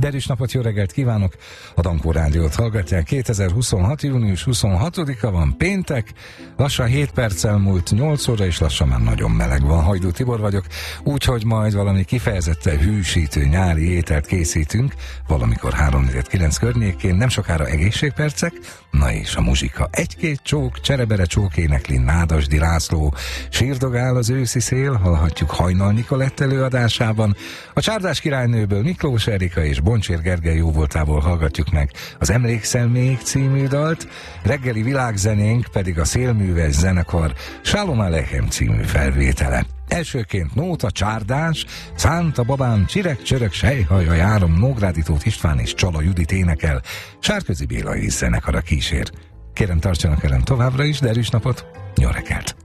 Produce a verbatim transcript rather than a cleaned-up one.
Derűs napot, jó reggelt kívánok! A Dankó Rádiót hallgatják. kétezer-huszonhat. június huszonhatodika van, péntek, lassan hét perccel múlt nyolc óra, és lassan már nagyon meleg van. Hajdú Tibor vagyok, úgyhogy majd valami kifejezetten hűsítő nyári ételt készítünk, valamikor három kilenc környékén, nem sokára egészségpercek, na és a muzsika. Egy-két csók, cserebere csók énekli Nádasdy László, sírdogál az őszi szél, hallhatjuk Hajnal Nikolett előadásában, a Csárdás királynőből Miklós Erika és Boncsér Gergely jóvoltából hallgatjuk meg az Emlékszel még című dalt, reggeli világzenénk pedig a Szélműves zenekar Shalom Aleichem című felvétele. Elsőként Nóta, Csárdás, Szánta babám, Csirek, Csörök, Sejhaja, Járom, Nógrádi Tóth István és Csala Judit énekel, Sárközi Béla és zenekara kísér. Kérem, tartsanak velem továbbra is, derűs napot, jó reggelt!